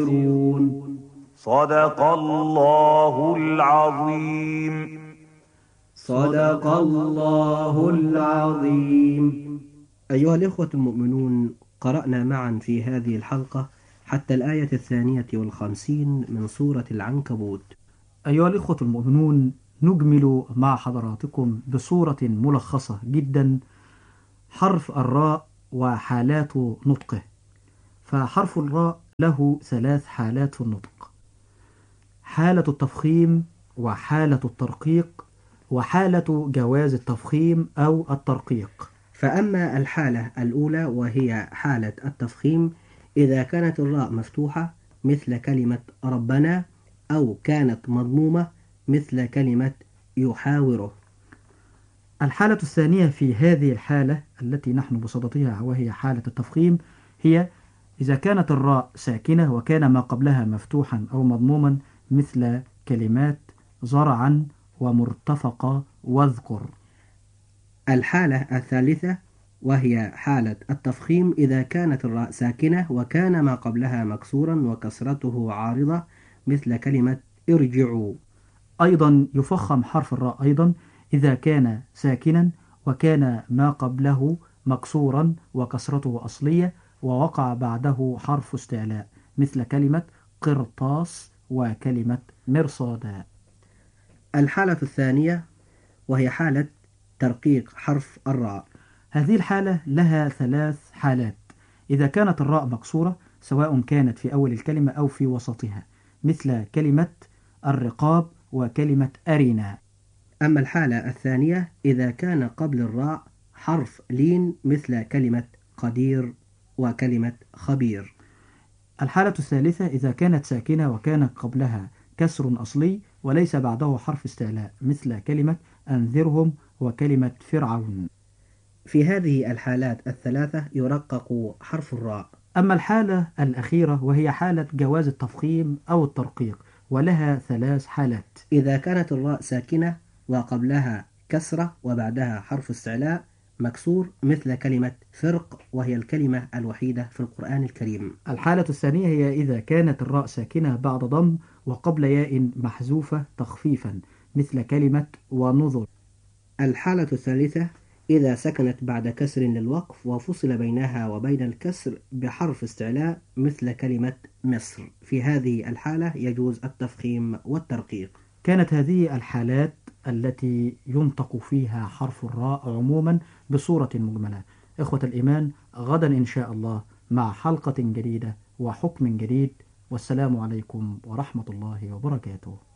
صدق الله العظيم. صدق الله العظيم. أيها الإخوة المؤمنون، قرأنا معا في هذه الحلقة حتى الآية 52 من سورة العنكبوت. أيها الإخوة المؤمنون، نجمل مع حضراتكم بصورة ملخصة جدا حرف الراء وحالات نطقه. فحرف الراء له 3 حالات في النطق: حالة التفخيم، وحالة الترقيق، وحالة جواز التفخيم أو الترقيق. فأما الحالة الأولى وهي حالة التفخيم، إذا كانت الراء مفتوحة مثل كلمة ربنا، أو كانت مضمومة مثل كلمة يحاوره. الحالة الثانية في هذه الحالة التي نحن بصددها وهي حالة التفخيم هي إذا كانت الراء ساكنة وكان ما قبلها مفتوحا أو مضموما مثل كلمات زرعا ومرتفقة واذكر. الحالة الثالثة وهي حالة التفخيم، إذا كانت الراء ساكنة وكان ما قبلها مكسورا وكسرته عارضة مثل كلمة ارجعوا. أيضا يفخم حرف الراء أيضا إذا كان ساكنا وكان ما قبله مكسورا وكسرته أصلية ووقع بعده حرف استعلاء مثل كلمة قرطاس وكلمة مرصادا. الحالة الثانية وهي حالة ترقيق حرف الراء. هذه الحالة لها 3 حالات: إذا كانت الراء مكسورة سواء كانت في أول الكلمة أو في وسطها مثل كلمة الرقاب وكلمة أرنا. أما الحالة الثانية إذا كان قبل الراء حرف لين مثل كلمة قدير وكلمة خبير. الحالة الثالثة إذا كانت ساكنة وكان قبلها كسر أصلي وليس بعده حرف استعلاء مثل كلمة أنذرهم وكلمة فرعون. في هذه الحالات الثلاثة يرقق حرف الراء. أما الحالة الأخيرة وهي حالة جواز التفخيم أو الترقيق، ولها 3 حالات: إذا كانت الراء ساكنة وقبلها كسرة وبعدها حرف استعلاء مكسور مثل كلمة فرق، وهي الكلمة الوحيدة في القرآن الكريم. الحالة الثانية هي إذا كانت الراء ساكنة بعد ضم وقبل ياء محذوفة تخفيفا مثل كلمة ونظر. الحالة الثالثة إذا سكنت بعد كسر للوقف وفصل بينها وبين الكسر بحرف استعلاء مثل كلمة مصر. في هذه الحالة يجوز التفخيم والترقيق. كانت هذه الحالات التي ينطق فيها حرف الراء عموما بصورة مجملة. إخوة الإيمان، غدا إن شاء الله مع حلقة جديدة وحكم جديد، والسلام عليكم ورحمة الله وبركاته.